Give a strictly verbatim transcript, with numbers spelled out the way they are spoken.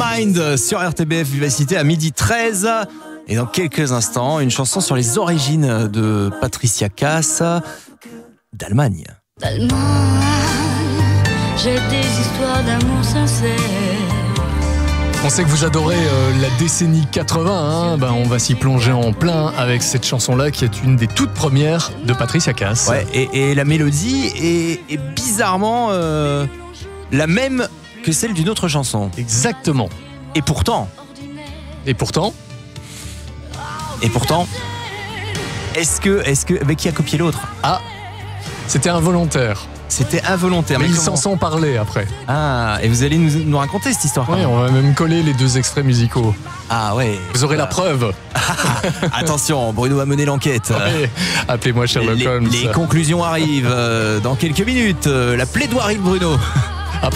Mind sur R T B F Vivacité à midi treize. Et dans quelques instants, une chanson sur les origines de Patricia Cass d'Allemagne. D'Allemagne, j'ai des histoires d'amour sincère. On sait que vous adorez euh, la décennie quatre-vingts, hein, ben on va s'y plonger en plein avec cette chanson-là qui est une des toutes premières de Patricia Cass. Ouais, et, et la mélodie est, est bizarrement euh, la même que celle d'une autre chanson. Exactement. Et pourtant, Et pourtant, et pourtant, est-ce que, est-ce que, avec qui a copié l'autre? ah, c'était involontaire. C'était involontaire. Mais ils comment- s'en sont parlé après. Ah, et vous allez nous, nous raconter cette histoire. quand Oui, même. on va même coller les deux extraits musicaux. Ah ouais. Vous aurez la preuve. Attention, Bruno va mener l'enquête. Ouais. Appelez-moi Sherlock Les, Holmes. les conclusions arrivent euh, dans quelques minutes. Euh, La plaidoirie de Bruno.